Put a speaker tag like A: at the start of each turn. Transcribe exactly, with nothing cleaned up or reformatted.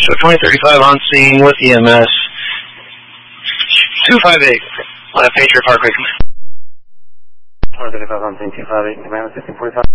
A: show twenty thirty-five on scene with E M S. two five eight, uh, Patriot Parkway.
B: twenty thirty-five on scene, two five eight, command sixteen forty-five.